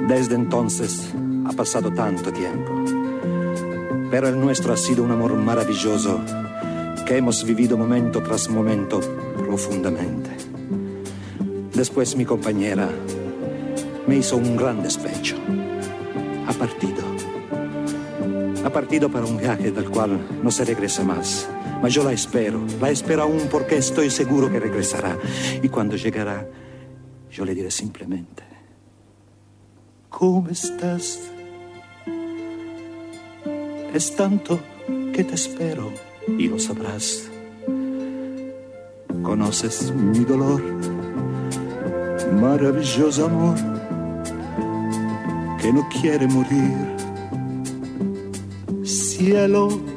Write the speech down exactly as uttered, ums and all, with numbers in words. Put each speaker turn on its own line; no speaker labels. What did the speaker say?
Desde entonces ha pasado tanto tiempo, pero el nuestro ha sido un amor maravilloso que hemos vivido momento tras momento profundamente. Después mi compañera me hizo un gran despecho. Ha partido. Ha partido para un viaje del cual no se regresa más. Ma yo la espero, la espero aún porque estoy seguro que regresará. Y cuando llegará, yo le diré simplemente: ¿cómo estás? Es tanto que te espero y lo sabrás. Conoces mi dolor, maravilloso amor, que no quiere morir. Cielo,